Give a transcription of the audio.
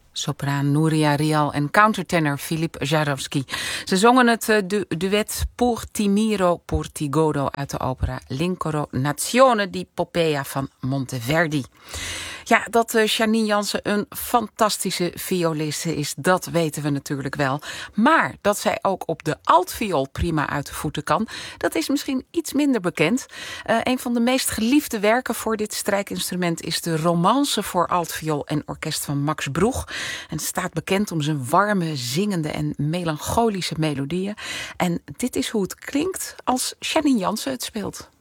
sopraan Nuria Rial en countertenor Filip Jarowski. Ze zongen het duet Pour ti miro, pour ti godo uit de opera L'Incoronazione di Poppea van Monteverdi. Ja, dat Janine Jansen een fantastische violiste is, dat weten we natuurlijk wel. Maar dat zij ook op de altviool prima uit de voeten kan, dat is misschien iets minder bekend. Een van de meest geliefde werken voor dit strijkinstrument is de Romance voor altviool en orkest van Max Broeg. En staat bekend om zijn warme, zingende en melancholische melodieën. En dit is hoe het klinkt als Janine Jansen het speelt.